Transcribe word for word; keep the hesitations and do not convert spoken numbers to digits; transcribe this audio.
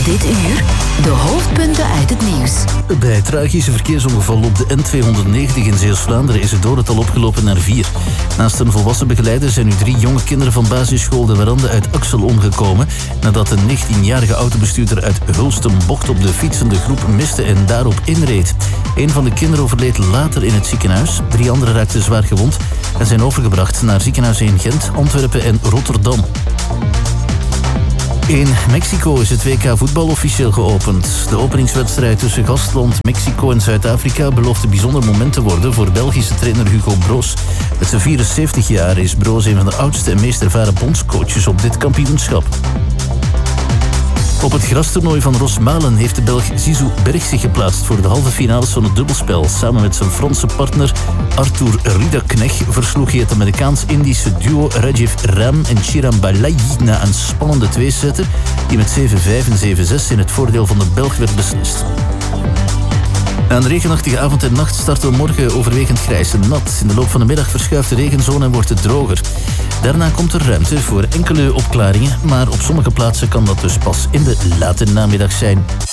Dit uur de hoofdpunten uit het nieuws. Bij het tragische verkeersongeval op de N tweehonderdnegentig in Zeeuws-Vlaanderen is het dodental opgelopen naar vier. Naast een volwassen begeleider zijn nu drie jonge kinderen van basisschool de Warande uit Axel omgekomen nadat een negentienjarige autobestuurder uit Hulst een bocht op de fietsende groep miste en daarop inreed. Een van de kinderen overleed later in het ziekenhuis. Drie anderen raakten zwaar gewond en zijn overgebracht naar ziekenhuizen in Gent, Antwerpen en Rotterdam. In Mexico is het W K voetbal officieel geopend. De openingswedstrijd tussen gastland Mexico en Zuid-Afrika belooft een bijzonder moment te worden voor Belgische trainer Hugo Broos. Met zijn vierenzeventig jaar is Broos een van de oudste en meest ervaren bondscoaches op dit kampioenschap. Op het grastoernooi van Rosmalen heeft de Belg Zizou Berg zich geplaatst voor de halve finales van het dubbelspel. Samen met zijn Franse partner Arthur Ridderknecht versloeg hij het Amerikaans-Indische duo Rajiv Ram en Chiram Balayi na een spannende tweesetter die met zeven vijf en zeven zes in het voordeel van de Belg werd beslist. Na een regenachtige avond en nacht starten we morgen overwegend grijs en nat. In de loop van de middag verschuift de regenzone en wordt het droger. Daarna komt er ruimte voor enkele opklaringen, maar op sommige plaatsen kan dat dus pas in de late namiddag zijn.